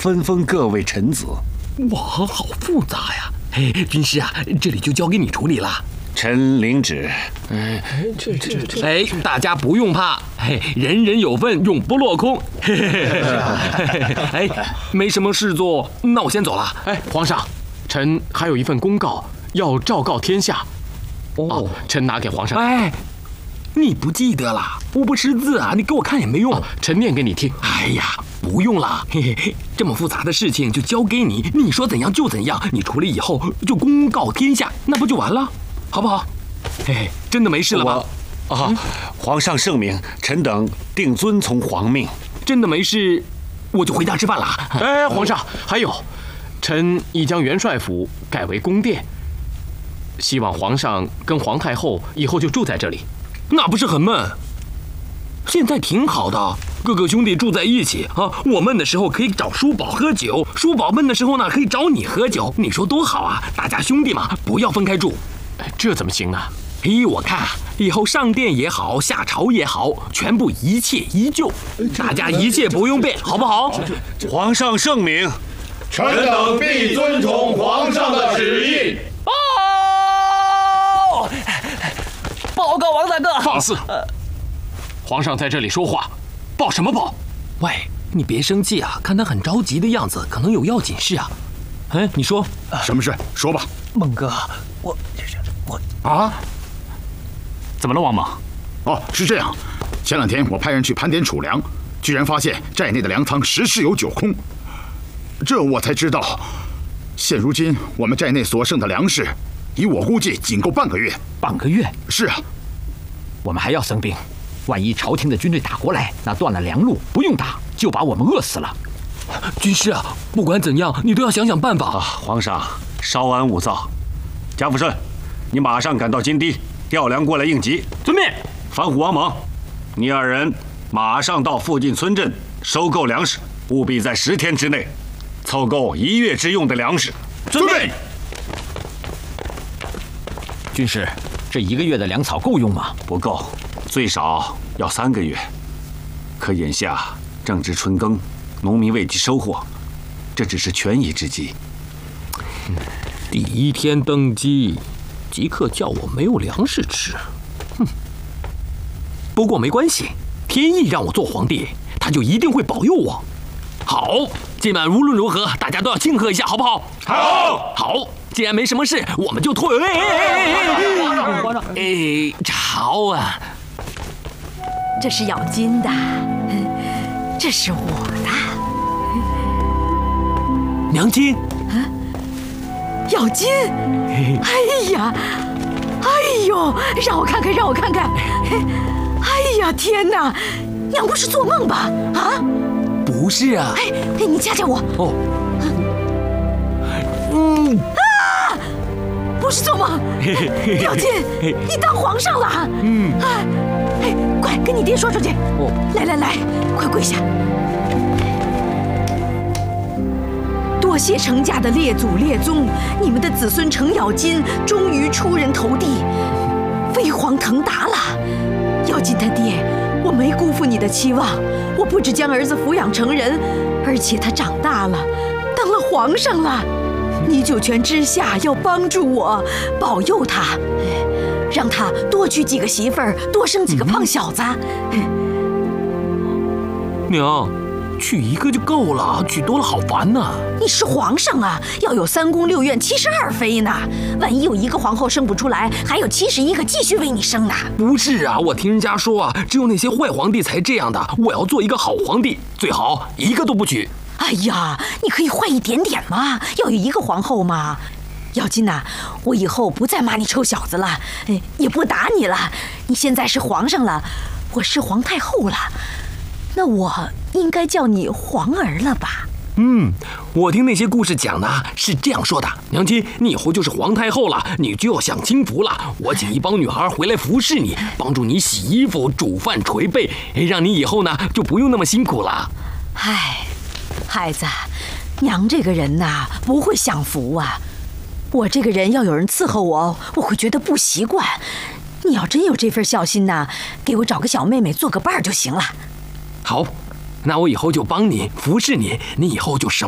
分封各位臣子。 哇，好复杂呀！军师啊，这里就交给你处理了。 臣领旨。 大家不用怕，人人有份，永不落空。没什么事做，那我先走了。 皇上，臣还有一份公告要昭告天下。臣拿给皇上。 你不记得了？我不识字啊，你给我看也没用。 臣念给你听。 不用了，这么复杂的事情就交给你，你说怎样就怎样，你处理以后就公告天下，那不就完了，好不好？真的没事了吧？ 皇上圣明，臣等定遵从皇命。 真的没事，我就回家吃饭了。 皇上，还有，臣已将元帅府改为宫殿，希望皇上跟皇太后以后就住在这里。 那不是很闷？现在挺好的，各个兄弟住在一起啊。我闷的时候可以找叔宝喝酒，叔宝闷的时候呢可以找你喝酒，你说多好啊！大家兄弟嘛，不要分开住。 这怎么行呢？ 依我看，以后上殿也好，下朝也好，全部一切依旧，大家一切不用变，好不好？ 皇上圣明， 臣等必遵从皇上的旨意。 报告王大哥， 放肆！皇上在这里说话，报什么报？ 喂，你别生气啊，看他很着急的样子，可能有要紧事啊。你说什么事？说吧。 孟哥，我怎么了，王莽？是这样，前2天我派人去盘点储粮，居然发现寨内的粮仓10室有9空，这我才知道，现如今我们寨内所剩的粮食，以我估计仅够半个月。 半个月？ 是啊， 我们还要生兵，万一朝廷的军队打过来，那断了粮路，不用打就把我们饿死了。 军师啊，不管怎样，你都要想想办法。 皇上，稍安勿躁。贾辅慎，你马上赶到金堤，调粮过来应急。 遵命。 樊虎、王莽，你2人马上到附近村镇收购粮食，务必在10天之内凑够1月之用的粮食。 遵命。 军师，这1个月的粮草够用吗？ 不够，最少要3个月。可眼下正值春耕，农民未及收获，这只是权宜之计。 第1天登基，即刻叫我没有粮食吃，不过没关系，天意让我做皇帝，他就一定会保佑我。好，今晚无论如何，大家都要庆贺一下，好不好？好，既然没什么事，我们就退。 皇上， 好啊。 这是咬金的，这是我的。 娘亲。 咬金！哎呀，哎呦，让我看看，让我看看！哎呀，天哪，娘不是做梦吧？ 不是啊。 你掐掐我。不是做梦。咬金，你当皇上了？快跟你爹说出去。来，快跪下。多谢程家的列祖列宗，你们的子孙程咬金终于出人头地，飞黄腾达了。咬金他爹，我没辜负你的期望，我不止将儿子抚养成人，而且他长大了，当了皇上了。你九泉之下要帮助我，保佑他，让他多娶几个媳妇儿，多生几个胖小子。 娘，娶1个就够了，娶多了好烦呐。 你是皇上啊，要有3宫6院72妃呢。万一有1个皇后生不出来，还有71个继续为你生呢。 不是啊，我听人家说啊，只有那些坏皇帝才这样的。我要做一个好皇帝，最好1个都不娶。 哎呀，你可以坏一点点嘛，要有1个皇后嘛。咬金呐，我以后不再骂你臭小子了，也不打你了。你现在是皇上了，我是皇太后了，那我应该叫你皇儿了吧？ 我听那些故事讲的是这样说的。娘亲，你以后就是皇太后了，你就要享清福了。我请一帮女孩回来服侍你，帮助你洗衣服、煮饭、捶背，让你以后呢就不用那么辛苦了。 孩子，娘这个人呐不会享福啊。我这个人要有人伺候我，我会觉得不习惯。你要真有这份孝心呐，给我找个小妹妹做个伴儿就行了。 好，那我以后就帮你服侍你，你以后就省